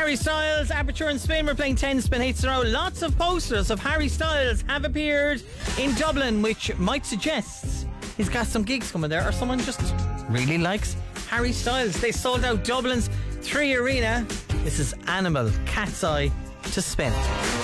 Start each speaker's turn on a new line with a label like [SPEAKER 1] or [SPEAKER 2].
[SPEAKER 1] Harry Styles, Aperture in Spain. We're playing 10 spin hits in a row. Lots of posters of Harry Styles have appeared in Dublin, which might suggest he's got some gigs coming there, or someone just really likes Harry Styles. They sold out Dublin's 3 Arena. This is Animal, Cat's Eye to Spin.